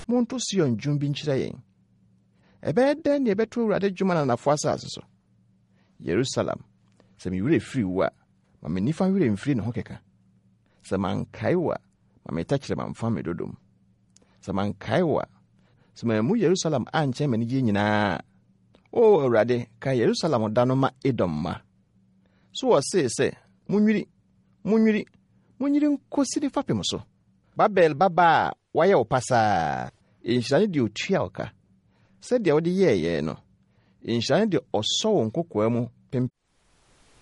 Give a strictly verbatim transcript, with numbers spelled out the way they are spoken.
monto Sion dwum bi nkyerɛ yɛn. Ɛbɛyɛ dɛn ne ɛbɛto Awurade dwuma na nafo asase so. Jerusalem, sɛ me werɛ firi wo a, ma me nifa werɛ mfiri ne ho keka. Sɛ mankae wo a, ma me takyerɛ mamfa me dodom. Sɛ mankae wo a, sɛ mammu Jerusalem ankyɛn m'anigye nyinaa. O Awurade, ka Jerusalem da no ma Edom ma. So wɔ see sɛ, munwiri, munwiri, munwiri nkosi ne fapem so. Babel baba a wayɛ wo pasaa. Nhyira ne deɛ otua wo ka. Sɛdeɛ wode yɛɛyɛ no. Nhyira ne deɛ ɔsɔ wo nkokoa mu pem